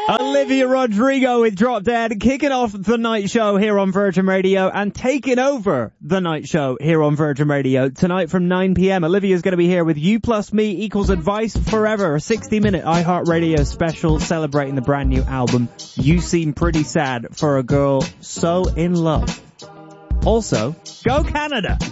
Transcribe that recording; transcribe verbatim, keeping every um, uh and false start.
Olivia Rodrigo with Drop Dead, kicking off the night show here on Virgin Radio and taking over the night show here on Virgin Radio tonight from nine p.m. Olivia's going to be here with You Plus Me Equals Advice Forever, a sixty minute iHeartRadio special celebrating the brand new album You Seem Pretty Sad for a Girl So in Love. Also, go Canada!